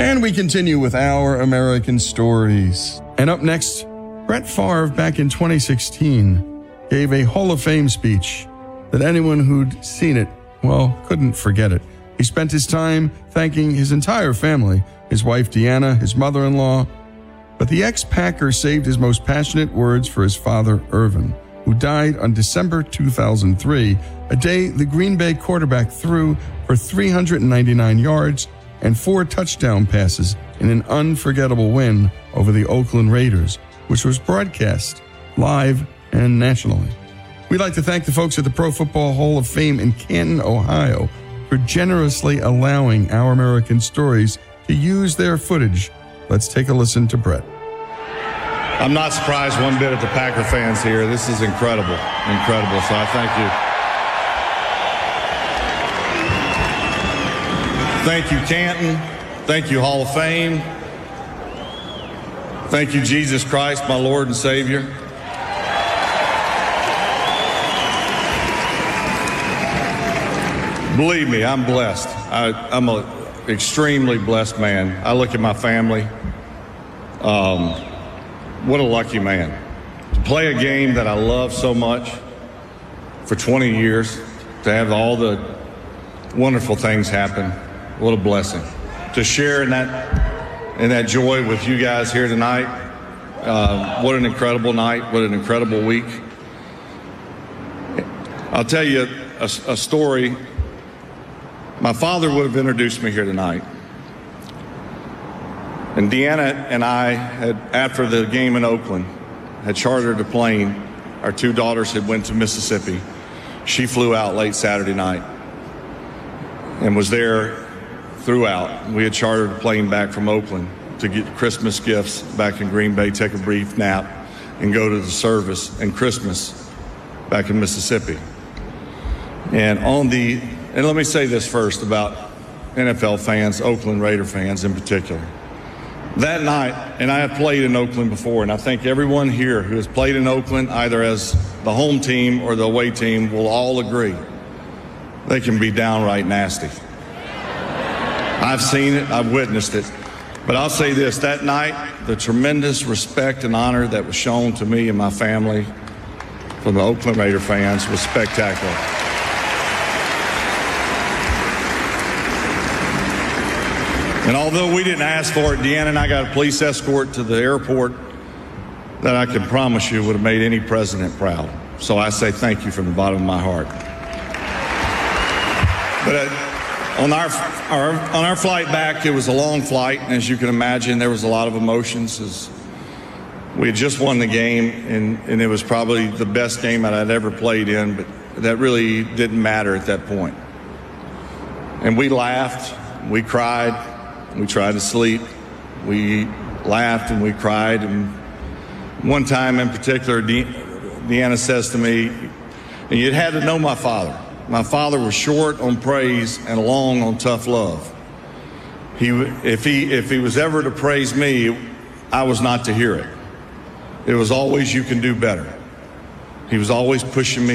And we continue with Our American Stories. And up next, Brett Favre back in 2016 gave a Hall of Fame speech that anyone who'd seen it, well, couldn't forget it. He spent his time thanking his entire family, his wife Deanna, his mother-in-law, but the ex-Packer saved his most passionate words for his father, Irvin, who died on December 2003, a day the Green Bay quarterback threw for 399 yards and 4 touchdown passes in an unforgettable win over the Oakland Raiders, which was broadcast live and nationally. We'd like to thank the folks at the Pro Football Hall of Fame in Canton, Ohio, for generously allowing Our American Stories to use their footage. Let's take a listen to Brett. I'm not surprised one bit at the Packer fans here. This is incredible, incredible. So I thank you. Thank you, Canton. Thank you, Hall of Fame. Thank you, Jesus Christ, my Lord and Savior. Believe me, I'm blessed. I'm an extremely blessed man. I look at my family. What a lucky man. To play a game that I love so much for 20 years, to have all the wonderful things happen. What a blessing. To share in that joy with you guys here tonight. What an incredible night. What an incredible week. I'll tell you a story. My father would have introduced me here tonight. And Deanna and I had, after the game in Oakland, had chartered a plane. Our 2 daughters had went to Mississippi. She flew out late Saturday night and was there throughout. We had chartered a plane back from Oakland to get Christmas gifts back in Green Bay, take a brief nap, and go to the service and Christmas back in Mississippi. And let me say this first about NFL fans, Oakland Raider fans in particular. That night, and I have played in Oakland before, and I think everyone here who has played in Oakland, either as the home team or the away team, will all agree they can be downright nasty. I've seen it, I've witnessed it. But I'll say this, that night, the tremendous respect and honor that was shown to me and my family from the Oakland Raider fans was spectacular. And although we didn't ask for it, Deanna and I got a police escort to the airport that I can promise you would have made any president proud. So I say thank you from the bottom of my heart. But on our flight back, it was a long flight, and as you can imagine, there was a lot of emotions. As we had just won the game, and it was probably the best game that I'd ever played in, but that really didn't matter at that point. And we laughed, we cried, we tried to sleep, we laughed and we cried. And one time in particular, Deanna says to me, and you had to know my father. My father was short on praise and long on tough love. If he was ever to praise me, I was not to hear it. It was always, you can do better. He was always pushing me